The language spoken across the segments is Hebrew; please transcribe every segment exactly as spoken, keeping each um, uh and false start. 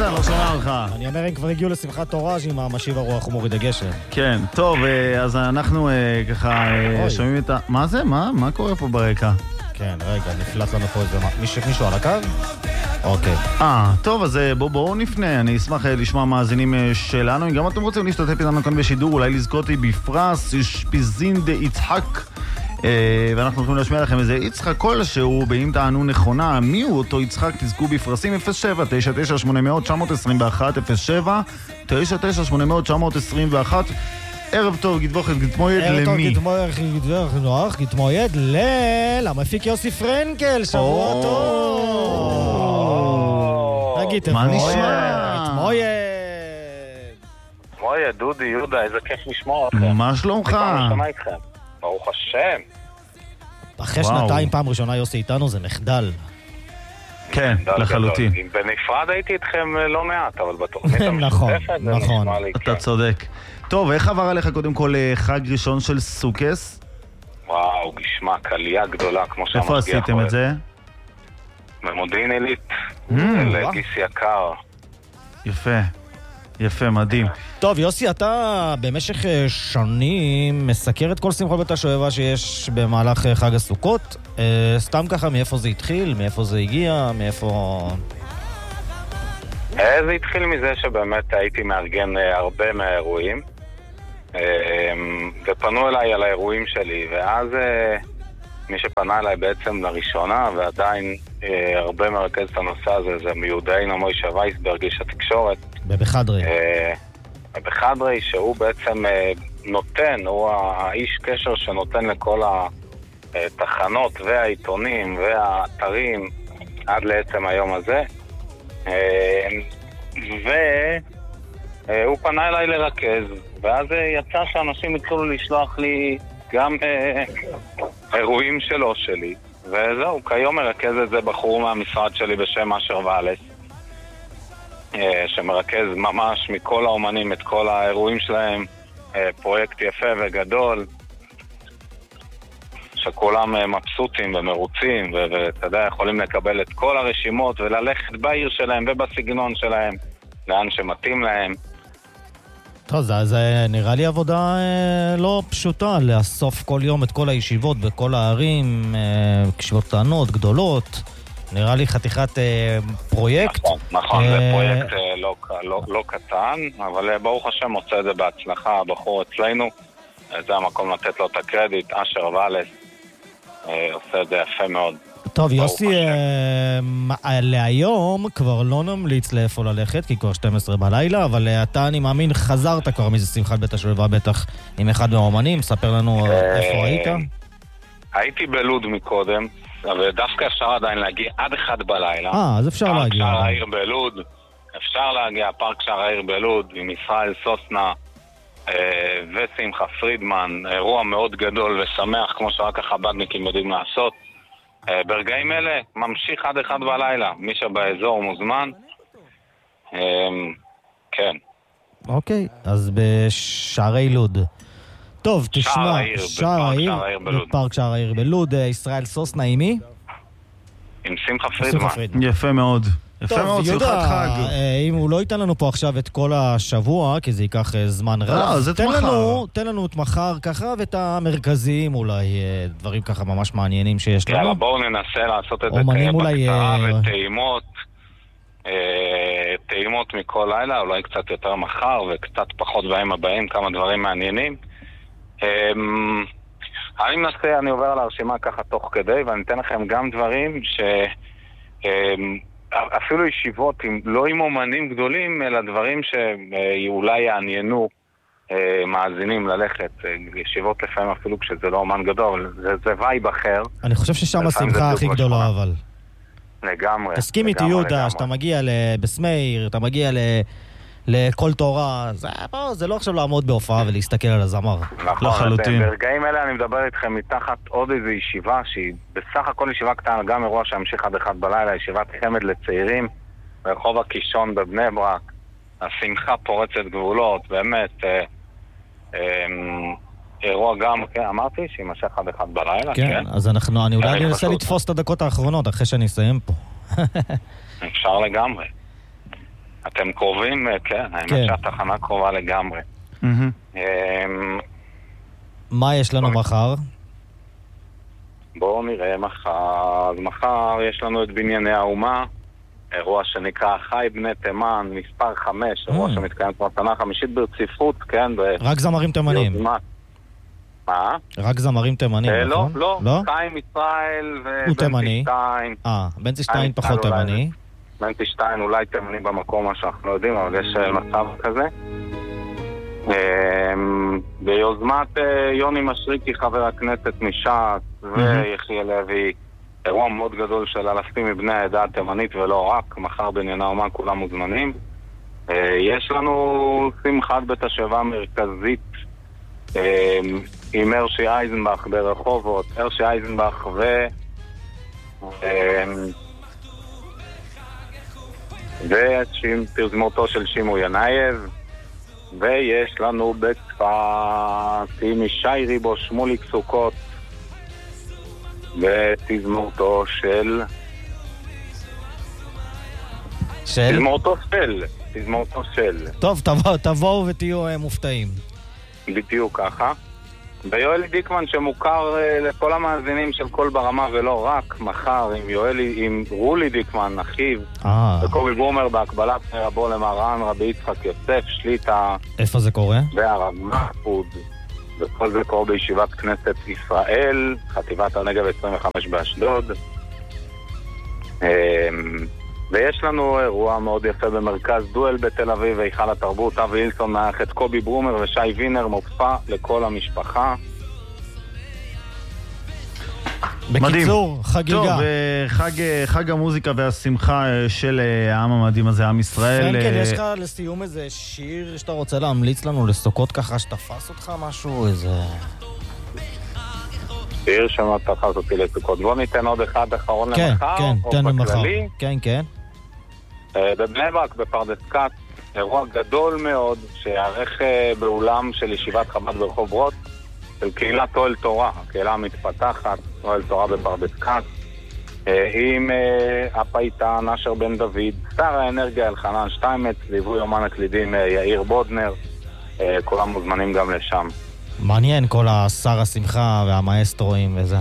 לא שומע אותך. אני אומר, הם כבר הגיעו לשמחת תורה שעם המשיב הרוח ומוריד הגשם. כן, טוב, אז אנחנו ככה שומעים את ה... מה זה? מה? מה קורה פה ברקע? כן, רגע, נפלט לנו פה איזה... מישהו על הקו? אוקיי. אה, טוב, אז בואו בוא נפנה, אני אשמח לשמוע מאזינים שלנו. אם גם אתם רוצים להשתתף איתנו כאן בשידור, אולי לזכות לי בפרס שפיזין דה יצחק, ואנחנו יכולים להשמיע לכם איזה יצחק כלשהו, באם תענו נכונה מי הוא אותו יצחק, תזכו בפרסים. אפס שבע תשע תשע שמונה מאות תשע מאות עשרים ואחת, אפס שבע תשע תשע שמונה מאות תשע מאות עשרים ואחת. ערב טוב, גדבוכת, גתמויד למי? ערב טוב, גתמויד, גתמויד ל... למפיק יוסי פרנקל, שבוע טוב. נגיד, מה נשמע? גתמויד. גתמויד, דודי, יהודה, איזה כיף לשמוע אתכם. מה שלומך? פעם ראשונה איתכם. ברוך השם. אחרי שנתיים פעם ראשונה יוסי איתנו זה מחדל. כן, לחלוטין. בנפרד הייתי איתכם לא מעט, אבל בתוכנית המשותפת זה נשמע לי. אתה צודק. טוב, איך עבר עליך קודם כל חג ראשון של סוכס? וואו, גשמע, קלייה גדולה, כמו שהמרגיח. איפה עשיתם את זה? במודיעין עילית, לגיס יקר. יפה, יפה, מדהים. טוב, יוסי, אתה במשך שנים מסקר את כל שמחות בית השואבה שיש במהלך חג הסוכות. סתם ככה, מאיפה זה התחיל? מאיפה זה הגיע? מאיפה... זה התחיל מזה שבאמת הייתי מארגן הרבה מהאירועים, ופנו אליי על האירועים שלי, ואז מי שפנה אליי בעצם לראשונה, ועדיין הרבה מרכז את הנושא הזה, זה מיודענו מוישה וייסברג, איש התקשורת. בבחדרי. בבחדרי, שהוא בעצם נותן, הוא האיש קשר שנותן לכל התחנות והעיתונים והאתרים עד לעצם היום הזה. והוא פנה אליי לרכז, ואז יצא שאנשים התחילו לשלוח לי גם אירועים שלו שלי, וזהו, כיום מרכז את זה בחור מהמשרד שלי בשם אשר ואלס, שמרכז ממש מכל האומנים את כל האירועים שלהם, פרויקט יפה וגדול, שכולם מבסוטים ומרוצים, ואתה יודע, יכולים לקבל את כל הרשימות וללכת בעיר שלהם ובסגנון שלהם, לאן שמתאים להם. טוב, זה, זה נראה לי עבודה אה, לא פשוטה, לאסוף כל יום את כל הישיבות בכל הערים, אה, ישיבות קטנות, גדולות. נראה לי חתיכת אה, פרויקט. נכון, נכון, אה... זה פרויקט אה, לא, לא, לא קטן, אבל אה, ברוך השם מוצא את זה בהצלחה, הבחור אצלנו. זה המקום לתת לו את הקרדיט, אשר ואלס. עושה את זה יפה מאוד. טוב, יוסי, להיום כבר לא נמליץ לאיפה ללכת, כי כבר שתים עשרה בלילה, אבל אתה, אני מאמין, חזרת כבר מזה שמחת בית השואבה, בטח עם אחד מהאומנים. ספר לנו איפה היית. הייתי בלוד מקודם, אבל דווקא אפשר עדיין להגיע עד אחד בלילה. אה, אז אפשר להגיע. פארק שער העיר בלוד, אפשר להגיע, פארק שער העיר בלוד, עם ישראל סוסנה, ושמחה פרידמן, אירוע מאוד גדול ושמח, כמו שרק החבדניקים יודעים לעשות. ברגעים אלה ממשיך עד אחד בלילה, מי שבאזור מוזמן. כן. אוקיי, אז בשערי לוד. טוב, תשמע, שער העיר, בפארק שער העיר בלוד, ישראל סוסנה עם מי? עם שמחה פרידמן. יפה מאוד. יפה מאוד, שמחת חג. אם הוא לא ייתן לנו פה עכשיו את כל השבוע, כי זה ייקח זמן רב, תן לנו את מחר ככה, ואת המרכזיים אולי, דברים ככה ממש מעניינים שיש לנו. יאללה, בואו ננסה לעשות את זה בקצרה וטעימות, טעימות מכל לילה, אולי קצת יותר מחר וקצת פחות בימים הבאים, כמה דברים מעניינים. אני מנסה, אני עובר על הרשימה ככה תוך כדי, ואני אתן לכם גם דברים ש... אפילו ישיבות, לא עם אומנים גדולים, אלא דברים שאולי יעניינו מאזינים ללכת. ישיבות לפעמים אפילו כשזה לא אומן גדול, זה, זה וייב אחר. אני חושב ששם השמחה הכי גדולה, אבל. לגמרי. תסכים איתי יהודה, שאתה מגיע לבסמיר, אתה מגיע ל... לכל תורה, זה, בוא, זה לא עכשיו לעמוד בהופעה ולהסתכל על הזמר. נכון, לחלוטין. ברגעים אלה אני מדבר איתכם מתחת עוד איזו ישיבה שהיא בסך הכל ישיבה קטנה, גם אירוע שהמשיך עד אחד בלילה, ישיבת חמד לצעירים ברחוב הקישון בבני ברק. השמחה פורצת גבולות, באמת אה, אה, אירוע גם, כן, אמרתי שימשך עד אחד בלילה, כן. כן, אז אנחנו, אני אולי ננסה לתפוס את הדקות האחרונות אחרי שאני אסיים פה. אפשר לגמרי. אתם קרובים? כן, האמת כן. שהתחנה קרובה לגמרי. מה יש לנו מחר? בואו נראה מחר. אז מחר יש לנו את בנייני האומה, אירוע שנקרא חי בני תימן, מספר חמש, אירוע שמתקיים כבר שנה חמישית ברציפות, כן? רק זמרים תימנים. מה? רק זמרים תימנים, נכון? לא, לא. חיים ישראל ובנצי שטיין. אה, בנצי שטיין פחות תימני. בנצי שטיין אולי תימני במקום, מה שאנחנו לא יודעים, אבל יש מצב כזה. ביוזמת יוני משריקי, חבר הכנסת מש"ס, ויחיה לוי, אירוע מאוד גדול של אלפים מבני העדה התימנית ולא רק, מחר בענייני האומה כולם מוזמנים. יש לנו שמחת בית השבעה מרכזית עם הרשי אייזנבך ברחובות, הרשי אייזנבך ו... ופרזמותו של שימו ינאייב. ויש לנו בצפת עם ישי ריבו שמוליק סוכות ותזמורתו של... של? תזמורתו של. תזמורתו של. טוב, תבואו, תבואו ותהיו מופתעים. בדיוק ככה. ויואלי דיקמן שמוכר לכל המאזינים של כל ברמה ולא רק, מחר עם יואלי, עם רולי דיקמן, אחיו, וקובי ברומר בהקבלת רבו למרן רבי יצחק יוסף, שליטה. איפה זה קורה? והרב מחפוד. וכל זה קורה בישיבת כנסת ישראל, חטיבת הנגב עשרים וחמש באשדוד. ויש לנו אירוע מאוד יפה במרכז דואל בתל אביב, היכל התרבות, אבי הילסון מארח את קובי ברומר ושי וינר, מופע לכל המשפחה. בקיצור, חגיגה. טוב, חג, חג המוזיקה והשמחה של העם המדהים הזה, עם ישראל. כן, כן, יש לך לסיום איזה שיר שאתה רוצה להמליץ לנו לסוכות ככה, שתפס אותך משהו, איזה... שיר שמעת תפס אותי לסוכות. בוא ניתן עוד אחד אחרון כן, למחר. כן, תן למחר. בכללי. כן, כן. בבני ברק, בפרדס כץ, אירוע גדול מאוד שיערך באולם של ישיבת חב"ד ברחוב רוט של קהילת אוהל תורה, הקהילה המתפתחת, אוהל תורה בפרדס כץ, עם הפייטן אשר בן דוד, שר האנרגיה אלחנן שטיימץ, ליווי אומן הקלידים יאיר בודנר, כולם מוזמנים גם לשם. מעניין כל השר השמחה והמאסטרואים וזה.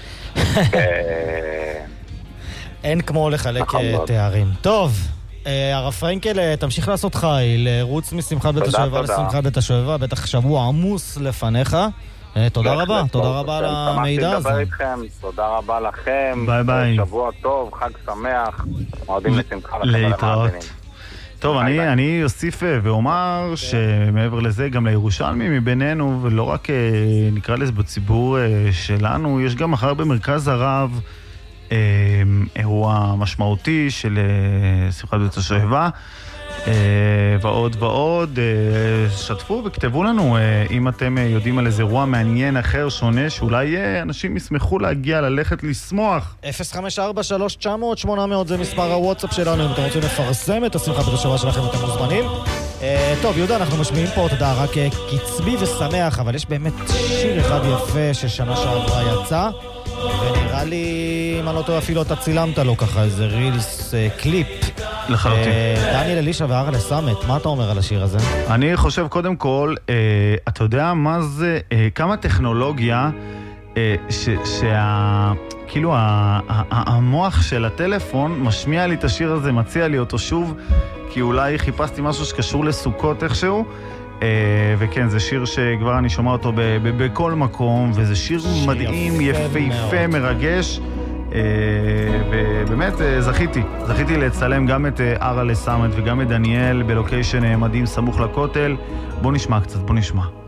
אין כמו לחלק תארים. טוב, הרב פרנקל, תמשיך לעשות חיל, רוץ משמחת בית השואבה לשמחת בית השואבה, בטח שבוע עמוס לפניך. תודה רבה, תודה רבה על המידע הזה. שמחתי לדבר איתכם, תודה רבה לכם. ביי ביי. שבוע טוב, חג שמח, מועדים לשמחה לכם ולמאזינים. טוב, אני, אני אוסיף ואומר שמעבר לזה, גם לירושלמים מבינינו, ולא רק נקרא לזה בציבור שלנו, יש גם מחר במרכז הרב אירוע משמעותי של שמחת בית השואבה, ועוד ועוד. שתפו וכתבו לנו אם אתם יודעים על איזה אירוע מעניין אחר, שונה, שאולי אנשים ישמחו להגיע, ללכת לשמוח. אפס חמש ארבע שלוש תשע מאות שמונה מאות זה מספר הוואטסאפ שלנו, אם אתם רוצים לפרסם את השמחת בית השואבה שלכם אתם מוזמנים. טוב, יהודה, אנחנו משמיעים פה, תודה, רק קצבי ושמח, אבל יש באמת שיר אחד יפה ששנה שעברה יצא, ונראה לי, אם אני לא טועה, אפילו אתה צילמת לו ככה, איזה רילס קליפ. לחלוטין. דניאל אלישע והרלה סאמט, מה אתה אומר על השיר הזה? אני חושב קודם כל, אתה יודע מה זה, כמה טכנולוגיה, שה... כאילו המוח של הטלפון משמיע לי את השיר הזה, מציע לי אותו שוב, כי אולי חיפשתי משהו שקשור לסוכות איכשהו, וכן, זה שיר שכבר אני שומע אותו בכל מקום, וזה שיר מדהים, יפה, מרגש, ובאמת זכיתי, זכיתי לצלם גם את הרלה סאמט וגם את דניאל בלוקיישן מדהים סמוך לכותל. בוא נשמע קצת, בוא נשמע.